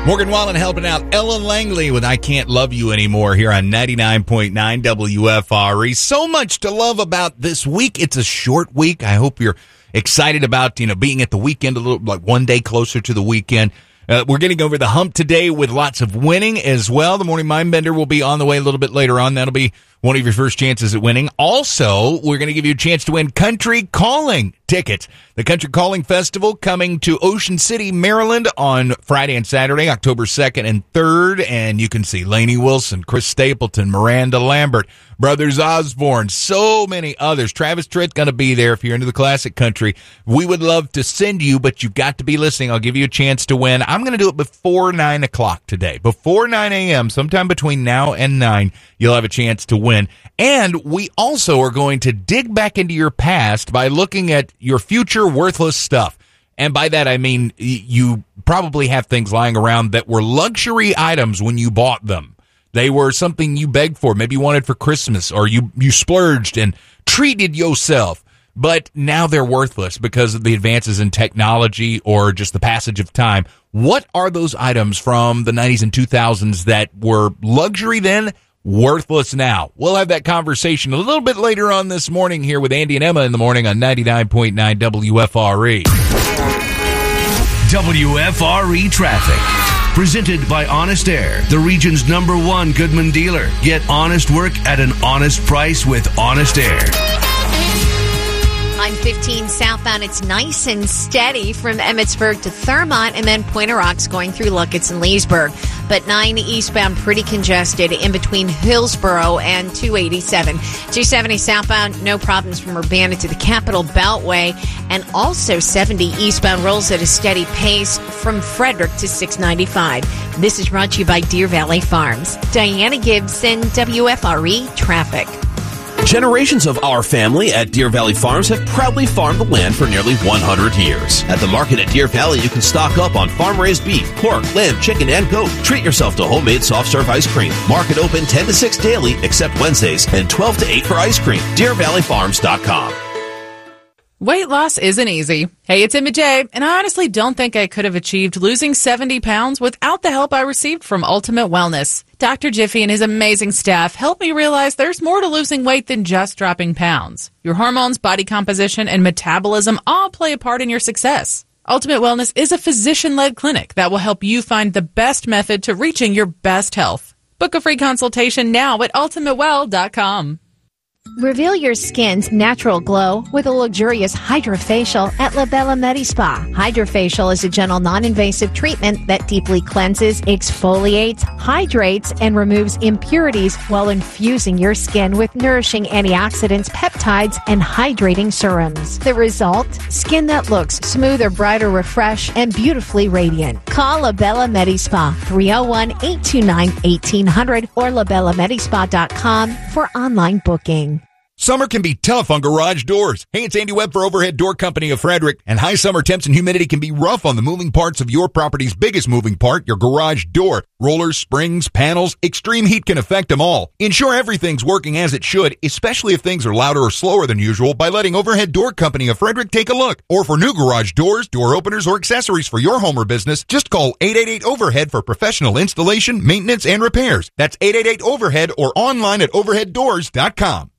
Morgan Wallen helping out Ellen Langley with I Can't Love You Anymore here on 99.9 WFRE. So much to love about this week. It's a short week. I hope you're excited about, being at the weekend, a little like one day closer to the weekend. We're getting over the hump today with lots of winning as well. The Morning Mindbender will be on the way a little bit later on. That'll be one of your first chances at winning. Also, we're going to give you a chance to win Country Calling tickets. The Country Calling Festival coming to Ocean City, Maryland on Friday and Saturday, October 2nd and 3rd. And you can see Lainey Wilson, Chris Stapleton, Miranda Lambert, Brothers Osborne, so many others. Travis Tritt going to be there if you're into the classic country. We would love to send you, but you've got to be listening. I'll give you a chance to win. I'm going to do it before 9 o'clock today. Before 9 a.m., sometime between now and 9, you'll have a chance to win. And we also are going to dig back into your past by looking at your future worthless stuff. And by that, I mean you probably have things lying around that were luxury items when you bought them. They were something you begged for, maybe you wanted for Christmas, or you splurged and treated yourself. But now they're worthless because of the advances in technology or just the passage of time. What are those items from the 90s and 2000s that were luxury then, worthless now? We'll have that conversation a little bit later on this morning here with Andy and Emma in the morning on 99.9 WFRE. WFRE Traffic. Presented by Honest Air, the region's #1 Goodman dealer. Get honest work at an honest price with Honest Air. On 15 southbound, it's nice and steady from Emmitsburg to Thurmont and then Pointe Rocks going through Luckett's and Leesburg. But 9 eastbound, pretty congested in between Hillsboro and 287. 270 southbound, no problems from Urbana to the Capitol Beltway. And also 70 eastbound rolls at a steady pace from Frederick to 695. This is brought to you by Deer Valley Farms. Diana Gibson, WFRE Traffic. Generations of our family at Deer Valley Farms have proudly farmed the land for nearly 100 years. At the market at Deer Valley, you can stock up on farm-raised beef, pork, lamb, chicken, and goat. Treat yourself to homemade soft-serve ice cream. Market open 10 to 6 daily, except Wednesdays, and 12 to 8 for ice cream. DeerValleyFarms.com. Weight loss isn't easy. Hey, it's Emma J, and I honestly don't think I could have achieved losing 70 pounds without the help I received from Ultimate Wellness. Dr. Jiffy and his amazing staff helped me realize there's more to losing weight than just dropping pounds. Your hormones, body composition, and metabolism all play a part in your success. Ultimate Wellness is a physician-led clinic that will help you find the best method to reaching your best health. Book a free consultation now at ultimatewell.com. Reveal your skin's natural glow with a luxurious hydrofacial at La Bella Medi-Spa. Hydrofacial is a gentle, non-invasive treatment that deeply cleanses, exfoliates, hydrates, and removes impurities while infusing your skin with nourishing antioxidants, peptides, and hydrating serums. The result? Skin that looks smoother, brighter, refreshed, and beautifully radiant. Call La Bella Medi-Spa, 301-829-1800 or labellamedispa.com for online booking. Summer can be tough on garage doors. Hey, it's Andy Webb for Overhead Door Company of Frederick. And high summer temps and humidity can be rough on the moving parts of your property's biggest moving part, your garage door. Rollers, springs, panels, extreme heat can affect them all. Ensure everything's working as it should, especially if things are louder or slower than usual, by letting Overhead Door Company of Frederick take a look. Or for new garage doors, door openers, or accessories for your home or business, just call 888-OVERHEAD for professional installation, maintenance, and repairs. That's 888-OVERHEAD or online at overheaddoors.com.